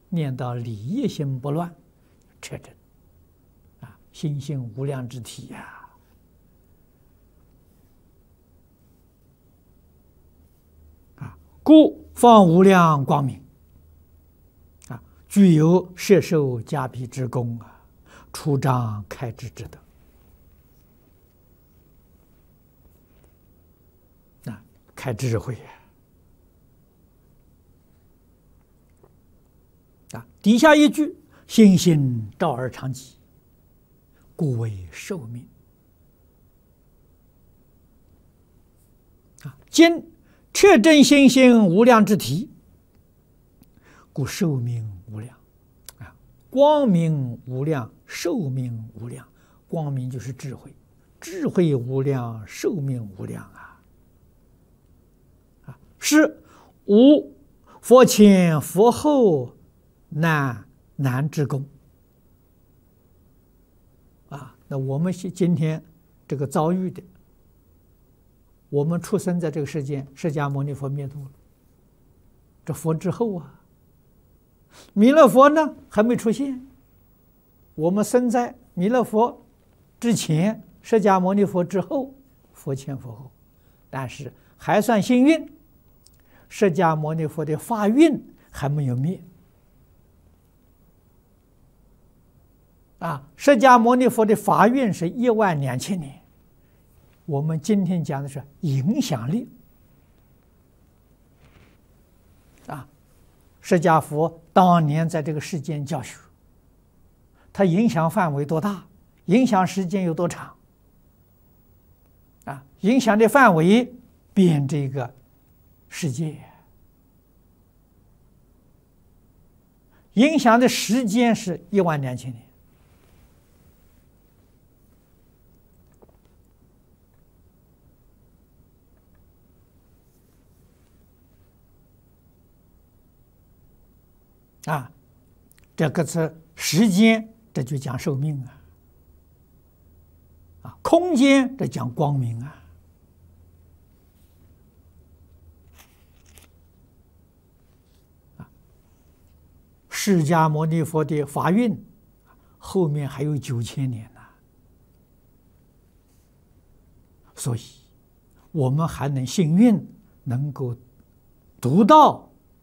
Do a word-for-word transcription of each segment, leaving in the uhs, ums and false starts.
念到理业心不乱，彻真啊，心性无量之体呀、啊！啊，故放无量光明啊，具有摄受加被之功啊，出障开智之德啊，开智慧呀！ 啊，底下一句“心性照而常吉，故为寿命”。啊，今彻真心性无量之体，故寿命无量。啊，光明无量，寿命无量。光明就是智慧，智慧无量，寿命无量啊！啊，是无佛前佛后。 难难之功啊！那我们今天这个遭遇的，我们出生在这个世间，释迦牟尼佛灭度了，这佛之后啊，弥勒佛呢还没出现。我们生在弥勒佛之前，释迦牟尼佛之后，佛前佛后，但是还算幸运，释迦牟尼佛的法运还没有灭。 啊，释迦牟尼佛的法运是一万两千年，我们今天讲的是影响力。啊，释迦佛当年在这个世间教学，他影响范围多大？影响时间有多长？啊，影响的范围遍这个世界，影响的时间是一万两千年。 啊，这个是时间，这就讲寿命啊；啊，空间这讲光明啊。啊，释迦牟尼佛的法运后面还有九千年呢，所以我们还能幸运能够读到。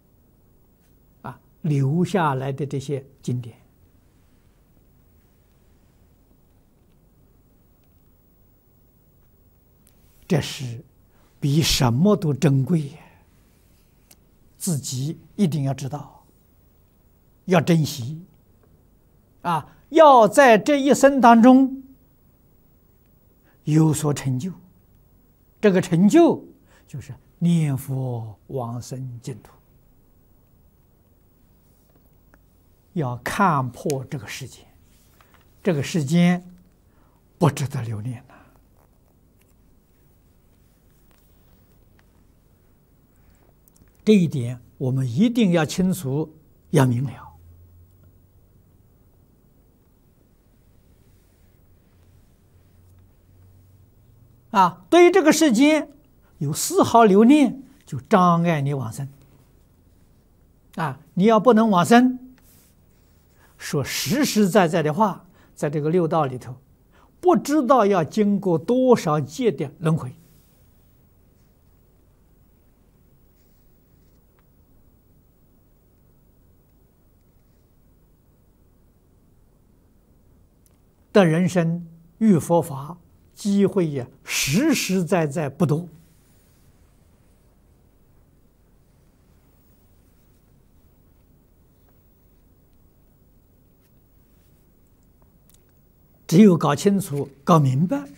留下来的这些经典，这是比什么都珍贵。自己一定要知道，要珍惜，啊，要在这一生当中有所成就。这个成就就是念佛往生净土。 要看破这个世间，这个世间不值得留恋呐。这一点我们一定要清楚，要明了。啊，对于这个世间有丝毫留恋，就障碍你往生。啊，你要不能往生。 说实实在在的话，在这个六道里头，不知道要经过多少劫的轮回。的人生遇佛法机会也实实在在不多。 只有搞清楚、搞明白，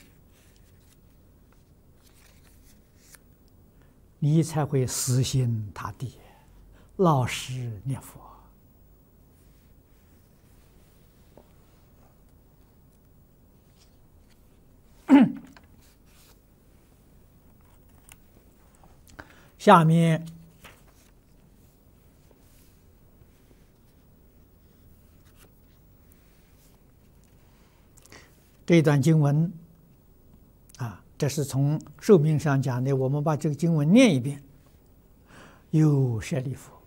你才会死心塌地、老实念佛。下面。 这一段经文，啊，这是从寿命上讲的。我们把这个经文念一遍。有舍利弗，